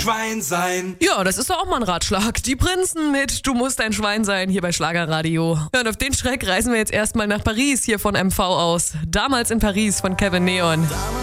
Schwein sein. Ja, das ist doch auch mal ein Ratschlag. Die Prinzen mit Du musst ein Schwein sein hier bei Schlagerradio. Ja, und auf den Schreck reisen wir jetzt erstmal nach Paris hier von MV aus. Damals in Paris von Kevin Neon.